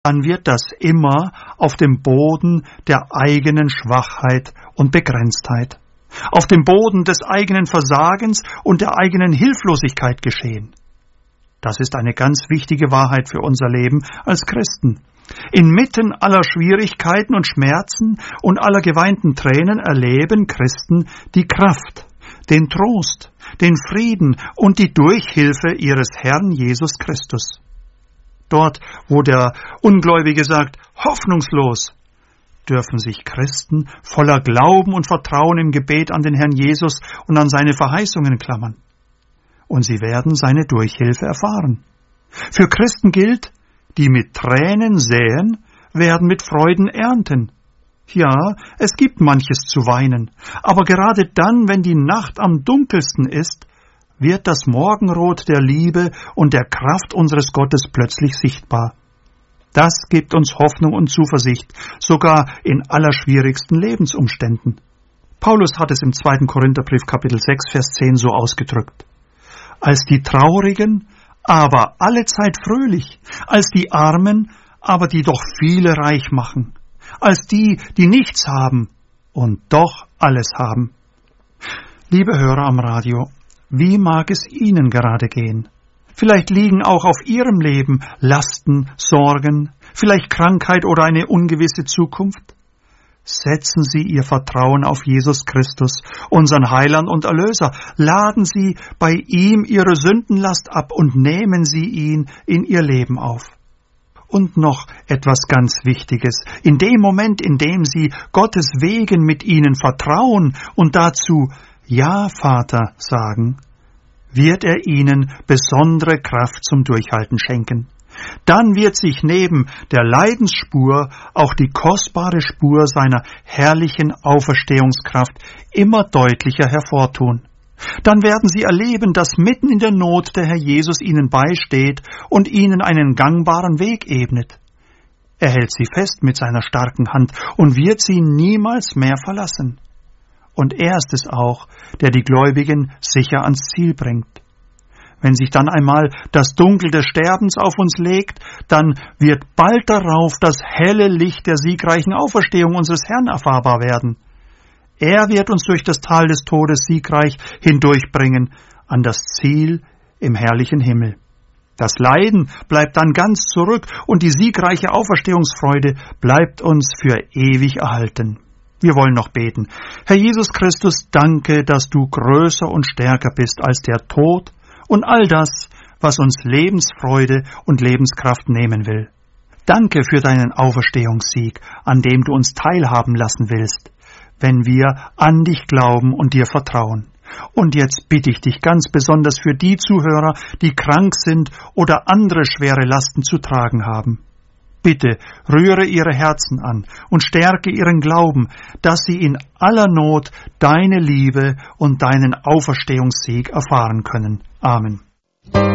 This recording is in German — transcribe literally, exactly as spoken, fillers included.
dann wird das immer auf dem Boden der eigenen Schwachheit und Begrenztheit, auf dem Boden des eigenen Versagens und der eigenen Hilflosigkeit geschehen. Das ist eine ganz wichtige Wahrheit für unser Leben als Christen. Inmitten aller Schwierigkeiten und Schmerzen und aller geweinten Tränen erleben Christen die Kraft, den Trost, den Frieden und die Durchhilfe ihres Herrn Jesus Christus. Dort, wo der Ungläubige sagt, hoffnungslos, dürfen sich Christen voller Glauben und Vertrauen im Gebet an den Herrn Jesus und an seine Verheißungen klammern. Und sie werden seine Durchhilfe erfahren. Für Christen gilt, die mit Tränen säen, werden mit Freuden ernten. Ja, es gibt manches zu weinen, aber gerade dann, wenn die Nacht am dunkelsten ist, wird das Morgenrot der Liebe und der Kraft unseres Gottes plötzlich sichtbar. Das gibt uns Hoffnung und Zuversicht, sogar in allerschwierigsten Lebensumständen. Paulus hat es im zweiten Korintherbrief Kapitel sechs, Vers zehn so ausgedrückt. Als die Traurigen, aber allezeit fröhlich, als die Armen, aber die doch viele reich machen, als die, die nichts haben und doch alles haben. Liebe Hörer am Radio, wie mag es Ihnen gerade gehen? Vielleicht liegen auch auf Ihrem Leben Lasten, Sorgen, vielleicht Krankheit oder eine ungewisse Zukunft. Setzen Sie Ihr Vertrauen auf Jesus Christus, unseren Heiland und Erlöser. Laden Sie bei ihm Ihre Sündenlast ab und nehmen Sie ihn in Ihr Leben auf. Und noch etwas ganz Wichtiges. In dem Moment, in dem Sie Gottes Wegen mit ihnen vertrauen und dazu Ja, Vater sagen, wird er ihnen besondere Kraft zum Durchhalten schenken. Dann wird sich neben der Leidensspur auch die kostbare Spur seiner herrlichen Auferstehungskraft immer deutlicher hervortun. Dann werden sie erleben, dass mitten in der Not der Herr Jesus ihnen beisteht und ihnen einen gangbaren Weg ebnet. Er hält sie fest mit seiner starken Hand und wird sie niemals mehr verlassen. Und er ist es auch, der die Gläubigen sicher ans Ziel bringt. Wenn sich dann einmal das Dunkel des Sterbens auf uns legt, dann wird bald darauf das helle Licht der siegreichen Auferstehung unseres Herrn erfahrbar werden. Er wird uns durch das Tal des Todes siegreich hindurchbringen an das Ziel im herrlichen Himmel. Das Leiden bleibt dann ganz zurück und die siegreiche Auferstehungsfreude bleibt uns für ewig erhalten. Wir wollen noch beten. Herr Jesus Christus, danke, dass du größer und stärker bist als der Tod und all das, was uns Lebensfreude und Lebenskraft nehmen will. Danke für deinen Auferstehungssieg, an dem du uns teilhaben lassen willst, wenn wir an dich glauben und dir vertrauen. Und jetzt bitte ich dich ganz besonders für die Zuhörer, die krank sind oder andere schwere Lasten zu tragen haben. Bitte rühre ihre Herzen an und stärke ihren Glauben, dass sie in aller Not deine Liebe und deinen Auferstehungssieg erfahren können. Amen.